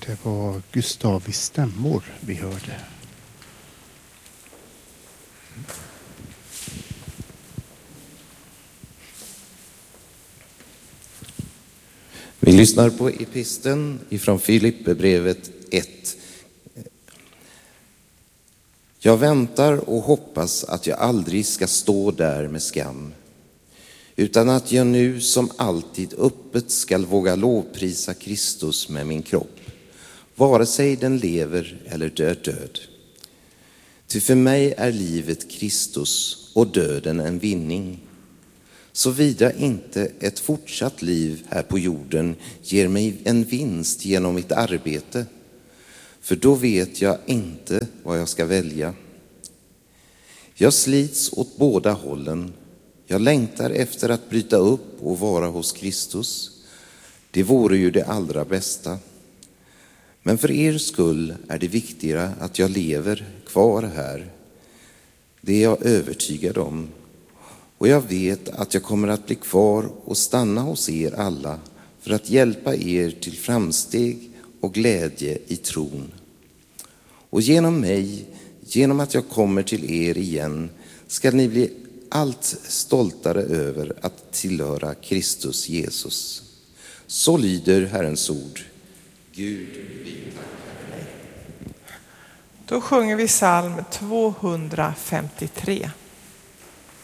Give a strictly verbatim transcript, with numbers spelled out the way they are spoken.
Det var Gustavis stämmor vi hörde. Vi lyssnar på episten ifrån Filipperbrevet ett. Jag väntar och hoppas att jag aldrig ska stå där med skam, utan att jag nu som alltid öppet ska våga lovprisa Kristus med min kropp, vare sig den lever eller dör död. Ty för mig är livet Kristus och döden en vinning. Såvida inte ett fortsatt liv här på jorden ger mig en vinst genom mitt arbete, för då vet jag inte vad jag ska välja. Jag slits åt båda hållen. Jag längtar efter att bryta upp och vara hos Kristus. Det vore ju det allra bästa. Men för er skull är det viktigare att jag lever kvar här. Det är jag övertygad om. Och jag vet att jag kommer att bli kvar och stanna hos er alla för att hjälpa er till framsteg och glädje i tron. Och genom mig, genom att jag kommer till er igen, ska ni bli allt stoltare över att tillhöra Kristus Jesus. Så lyder Herrens ord. Gud, vi tackar dig. Då sjunger vi psalm tvåhundrafemtiotre.